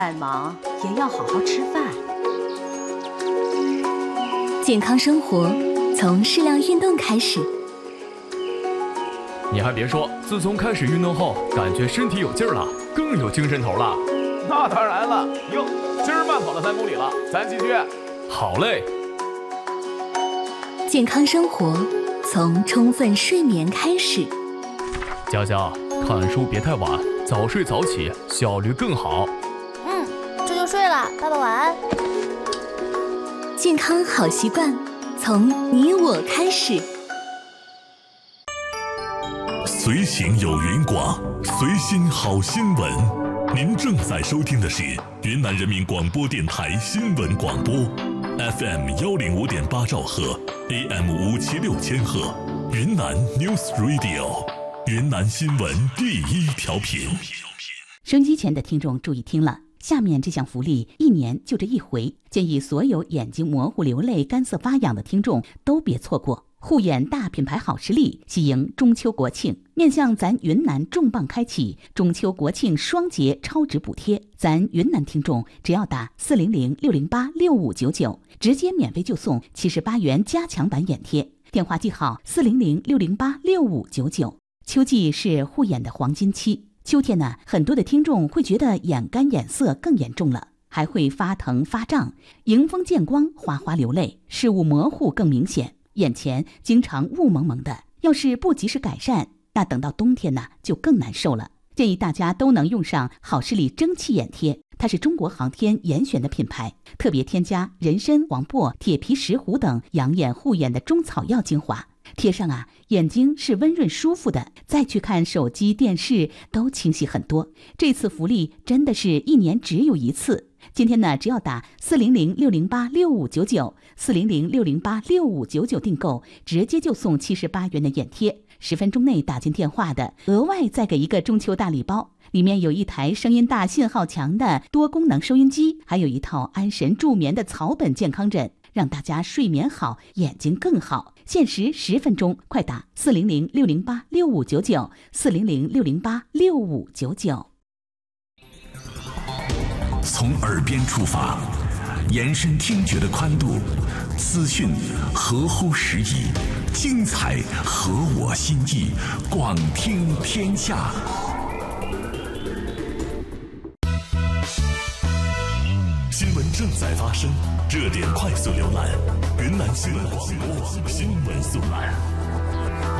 再忙也要好好吃饭。 健康生活从适量运动开始。 你还别说，自从开始运动后，感觉身体有劲儿了，更有精神头了。 那当然了，哟，今儿慢跑了3公里了，咱继续。 好嘞。 健康生活从充分睡眠开始。 佳佳，看书别太晚，早睡早起，效率更好。 这就睡了，爸爸晚安。 健康好习惯从你我开始。 随行有云广，随心好新闻。您正在收听的是云南人民广播电台新闻广播 ，FM 105.8兆赫 ，AM 576千赫，云南 News Radio， 云南新闻第一调频。 收音机前的听众注意听了。下面这项福利1年就这一回，建议所有眼睛模糊、流泪、干涩发痒的听众都别错过。护眼大品牌好视力喜迎中秋国庆，面向咱云南重磅开启中秋国庆双节超值补贴，咱云南听众只要打400-608-6599，直接免费就送78元加强版眼贴，电话记好400-608-6599。秋季是护眼的黄金期。秋天呢，很多的听众会觉得眼干眼涩更严重了，还会发疼发胀，迎风见光，哗哗流泪，视物模糊更明显，眼前经常雾蒙蒙的。要是不及时改善，那等到冬天呢就更难受了。建议大家都能用上好视力蒸汽眼贴，它是中国航天严选的品牌，特别添加人参、黄柏、铁皮石斛等养眼护眼的中草药精华。贴上啊，眼睛是温润舒服的，再去看手机电视都清晰很多。这次福利真的是1年只有一次。今天呢，只要打400-608-6599 400-608-6599订购，直接就送78元的眼贴，10分钟内打进电话的，额外再给一个中秋大礼包，里面有一台声音大、信号强的多功能收音机，还有一套安神助眠的草本健康枕，让大家睡眠好，眼睛更好。限时10分钟，快打400-608-6599 400-608-6599。 从耳边出发，延伸听觉的宽度，资讯合乎时宜，精彩合我心意，广听天下。新闻正在发生，热点快速浏览，云南新闻广播新闻速览。